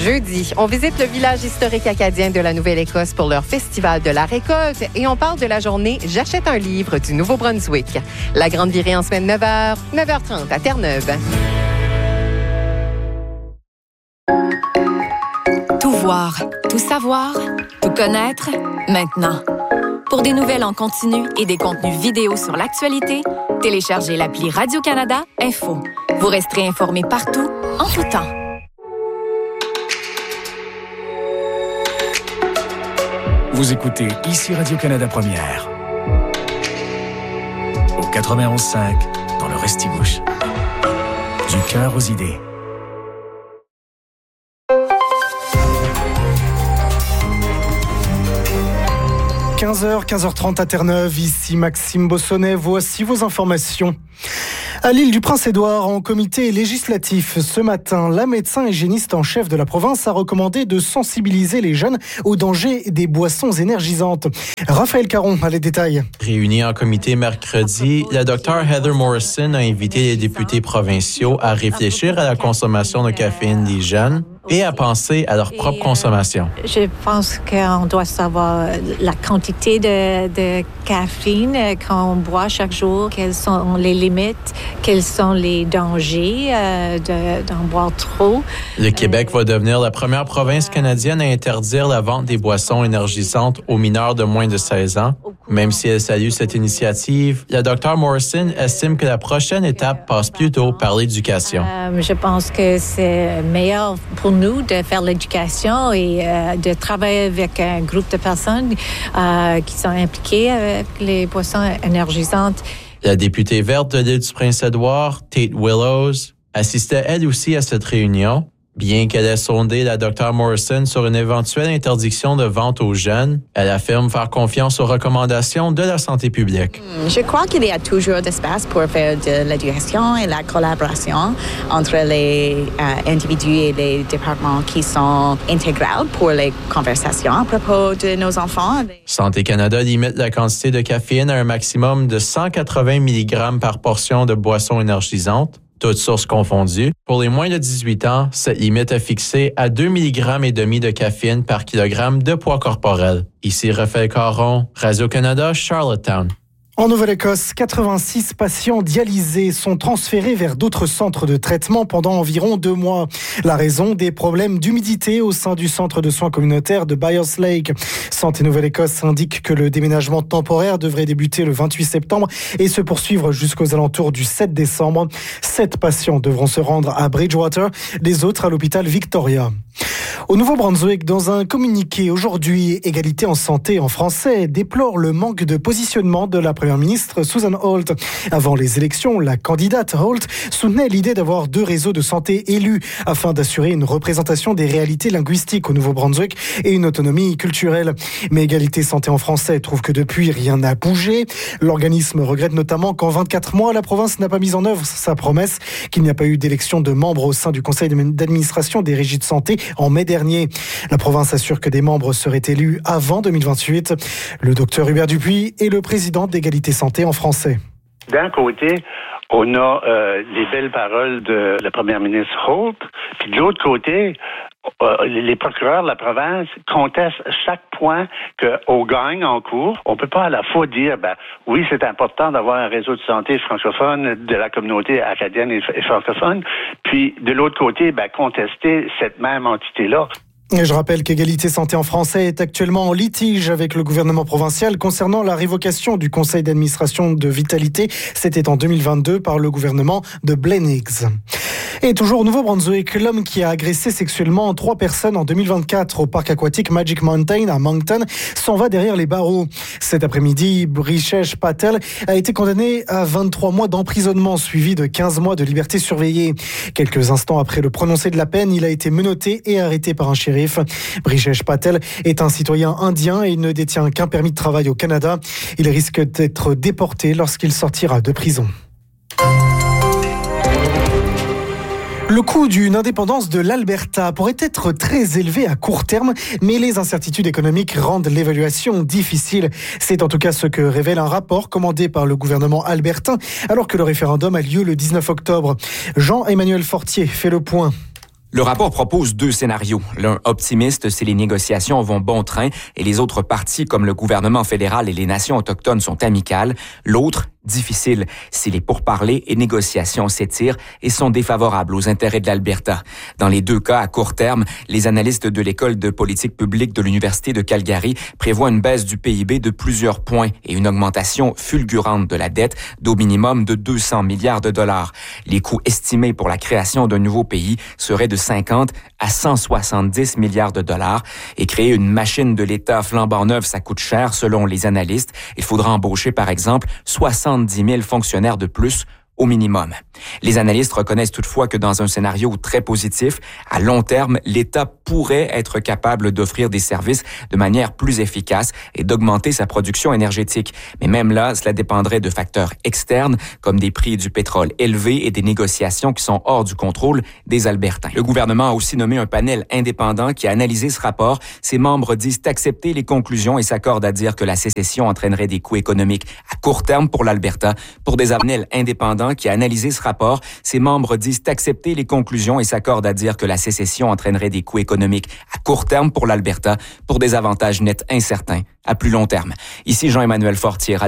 Jeudi, on visite le village historique acadien de la Nouvelle-Écosse pour leur festival de la récolte et on parle de la journée J'achète un livre du Nouveau-Brunswick. La grande virée en semaine 9h, 9h30 à Terre-Neuve. Tout voir, tout savoir, tout connaître, maintenant. Pour des nouvelles en continu et des contenus vidéo sur l'actualité, téléchargez l'appli Radio-Canada Info. Vous resterez informés partout, en tout temps. Vous écoutez ici Radio-Canada Première. Au 91.5, dans le Restigouche. Du cœur aux idées. 15h30 à Terre-Neuve, ici Maxime Bossonnet, voici vos informations. À l'île du Prince-Édouard, en comité législatif, ce matin, la médecin hygiéniste en chef de la province a recommandé de sensibiliser les jeunes aux dangers des boissons énergisantes. Raphaël Caron a les détails. Réunie en comité mercredi, la Dr Heather Morrison a invité les députés provinciaux à réfléchir à la consommation de caféine des jeunes et à penser à leur propre consommation. Je pense qu'on doit savoir la quantité de caféine qu'on boit chaque jour, quelles sont les limites, quels sont les dangers d'en boire trop. Le Québec va devenir la première province canadienne à interdire la vente des boissons énergisantes aux mineurs de moins de 16 ans. Même si elle salue cette initiative, la Dr Morrison estime que la prochaine étape passe plutôt par l'éducation. Je pense que c'est meilleur pour nous de faire l'éducation et de travailler avec un groupe de personnes qui sont impliquées avec les boissons énergisantes. La députée verte de l'île du Prince-Édouard, Tate Willows, assistait elle aussi à cette réunion. Bien qu'elle ait sondé la Dr Morrison sur une éventuelle interdiction de vente aux jeunes, elle affirme faire confiance aux recommandations de la santé publique. Je crois qu'il y a toujours d'espace pour faire de l'éducation et la collaboration entre les individus et les départements qui sont intégrales pour les conversations à propos de nos enfants. Santé Canada limite la quantité de caféine à un maximum de 180 mg par portion de boissons énergisantes, toutes sources confondues. Pour les moins de 18 ans, cette limite est fixée à 2,5 mg de caféine par kilogramme de poids corporel. Ici Raphaël Caron, Radio-Canada, Charlottetown. En Nouvelle-Écosse, 86 patients dialysés sont transférés vers d'autres centres de traitement pendant environ 2 mois. La raison, des problèmes d'humidité au sein du centre de soins communautaires de Byers Lake. Santé Nouvelle-Écosse indique que le déménagement temporaire devrait débuter le 28 septembre et se poursuivre jusqu'aux alentours du 7 décembre. 7 patients devront se rendre à Bridgewater, les autres à l'hôpital Victoria. Au Nouveau-Brunswick, dans un communiqué aujourd'hui, Égalité en santé en français déplore le manque de positionnement de la Première ministre Susan Holt. Avant les élections, la candidate Holt soutenait l'idée d'avoir 2 réseaux de santé élus afin d'assurer une représentation des réalités linguistiques au Nouveau-Brunswick et une autonomie culturelle. Mais Égalité santé en français trouve que depuis, rien n'a bougé. L'organisme regrette notamment qu'en 24 mois, la province n'a pas mis en œuvre sa promesse, qu'il n'y a pas eu d'élection de membres au sein du conseil d'administration des régies de santé en mai dernier. La province assure que des membres seraient élus avant 2028. Le docteur Hubert Dupuis est le président d'Égalité Santé en français. D'un côté, on a les belles paroles de la première ministre Holt, puis de l'autre côté, les procureurs de la province contestent chaque point qu'on gagne en cours. On peut pas à la fois dire, oui, c'est important d'avoir un réseau de santé francophone de la communauté acadienne et francophone, puis de l'autre côté, contester cette même entité-là. Et je rappelle qu'Égalité Santé en français est actuellement en litige avec le gouvernement provincial concernant la révocation du conseil d'administration de Vitalité. C'était en 2022 par le gouvernement de Blaine Higgs. Et toujours au Nouveau-Brunswick, l'homme qui a agressé sexuellement 3 personnes en 2024 au parc aquatique Magic Mountain à Moncton s'en va derrière les barreaux. Cet après-midi, Brishesh Patel a été condamné à 23 mois d'emprisonnement suivi de 15 mois de liberté surveillée. Quelques instants après le prononcé de la peine, il a été menotté et arrêté par un shérif. Brishesh Patel est un citoyen indien et ne détient qu'un permis de travail au Canada. Il risque d'être déporté lorsqu'il sortira de prison. Le coût d'une indépendance de l'Alberta pourrait être très élevé à court terme, mais les incertitudes économiques rendent l'évaluation difficile. C'est en tout cas ce que révèle un rapport commandé par le gouvernement albertain, alors que le référendum a lieu le 19 octobre. Jean-Emmanuel Fortier fait le point. Le rapport propose 2 scénarios. L'un optimiste si les négociations vont bon train et les autres parties comme le gouvernement fédéral et les nations autochtones sont amicales. L'autre difficile si les pourparlers et négociations s'étirent et sont défavorables aux intérêts de l'Alberta. Dans les 2 cas, à court terme, les analystes de l'École de politique publique de l'Université de Calgary prévoient une baisse du PIB de plusieurs points et une augmentation fulgurante de la dette d'au minimum de 200 milliards de dollars. Les coûts estimés pour la création d'un nouveau pays seraient de 50 à 170 milliards de dollars et créer une machine de l'État flambant neuve, ça coûte cher selon les analystes. Il faudra embaucher par exemple 70 000 fonctionnaires de plus au minimum. Les analystes reconnaissent toutefois que dans un scénario très positif, à long terme, l'État pourrait être capable d'offrir des services de manière plus efficace et d'augmenter sa production énergétique. Mais même là, cela dépendrait de facteurs externes comme des prix du pétrole élevés et des négociations qui sont hors du contrôle des Albertains. Le gouvernement a aussi nommé un panel indépendant qui a analysé ce rapport. Ses membres disent accepter les conclusions et s'accordent à dire que la sécession entraînerait des coûts économiques à court terme pour l'Alberta. Pour des panels indépendants qui a analysé ce rapport, ses membres disent accepter les conclusions et s'accordent à dire que la sécession entraînerait des coûts économiques à court terme pour l'Alberta, pour des avantages nets incertains à plus long terme. Ici Jean-Emmanuel Fortier.